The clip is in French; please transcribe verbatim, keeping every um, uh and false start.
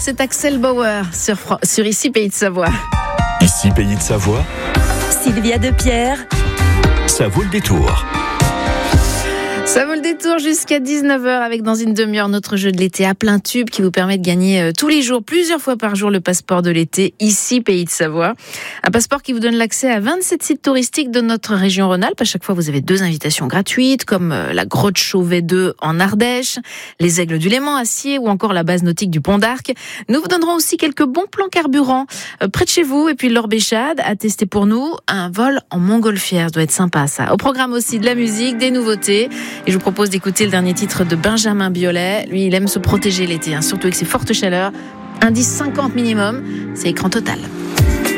c'est Axel Bauer sur, sur Ici Pays de Savoie. Ici Pays de Savoie, Sylvia Depierre, ça vaut le détour. Ça vaut le détour jusqu'à dix-neuf heures avec dans une demi-heure notre jeu de l'été à plein tube qui vous permet de gagner euh, tous les jours, plusieurs fois par jour, le passeport de l'été Ici Pays de Savoie. Un passeport qui vous donne l'accès à vingt-sept sites touristiques de notre région Rhône-Alpes. À chaque fois, vous avez deux invitations gratuites comme euh, la grotte Chauvet deux en Ardèche, les Aigles du Léman à Sciez ou encore la base nautique du Pont d'Arc. Nous vous donnerons aussi quelques bons plans carburant euh, près de chez vous et puis l'Orbéchade à tester pour nous. Un vol en montgolfière, ça doit être sympa ça. Au programme aussi de la musique, des nouveautés. Et je vous propose d'écouter le dernier titre de Benjamin Biolay. Lui, il aime se protéger l'été, hein, surtout avec ses fortes chaleurs. Indice cinquante minimum, c'est écran total.